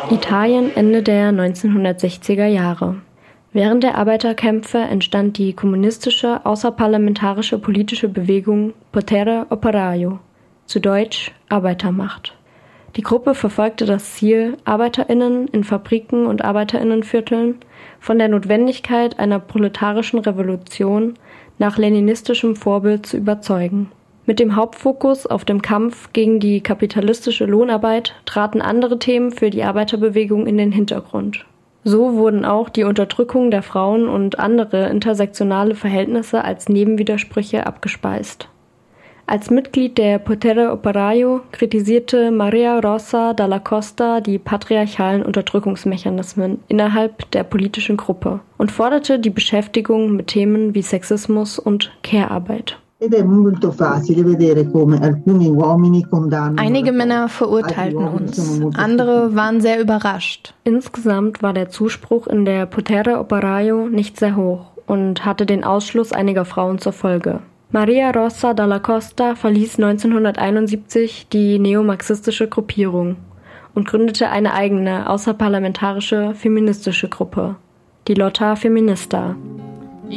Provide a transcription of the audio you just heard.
Italien Ende der 1960er Jahre. Während der Arbeiterkämpfe entstand die kommunistische außerparlamentarische politische Bewegung Potere Operaio, zu Deutsch Arbeitermacht. Die Gruppe verfolgte das Ziel, ArbeiterInnen in Fabriken und ArbeiterInnenvierteln von der Notwendigkeit einer proletarischen Revolution nach leninistischem Vorbild zu überzeugen. Mit dem Hauptfokus auf dem Kampf gegen die kapitalistische Lohnarbeit traten andere Themen für die Arbeiterbewegung in den Hintergrund. So wurden auch die Unterdrückung der Frauen und andere intersektionale Verhältnisse als Nebenwidersprüche abgespeist. Als Mitglied der Potere Operaio kritisierte Maria Rosa Dalla Costa die patriarchalen Unterdrückungsmechanismen innerhalb der politischen Gruppe und forderte die Beschäftigung mit Themen wie Sexismus und Care-Arbeit. Einige Männer verurteilten uns, andere waren sehr überrascht. Insgesamt war der Zuspruch in der Potere Operaio nicht sehr hoch und hatte den Ausschluss einiger Frauen zur Folge. Maria Rosa Dalla Costa verließ 1971 die neomarxistische Gruppierung und gründete eine eigene außerparlamentarische feministische Gruppe, die Lotta Feminista.